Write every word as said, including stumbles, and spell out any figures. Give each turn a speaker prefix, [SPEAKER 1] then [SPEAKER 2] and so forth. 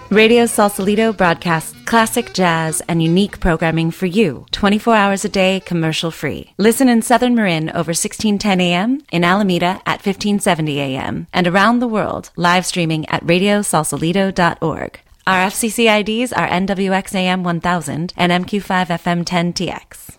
[SPEAKER 1] Radio Sausalito broadcasts classic jazz and unique programming for you, twenty-four hours a day, commercial-free. Listen in Southern Marin over sixteen ten A M, in Alameda at fifteen seventy A M, and around the world, live streaming at radio sausalito dot org. Our F C C I Ds are N W X A M one thousand and M Q five F M ten T X.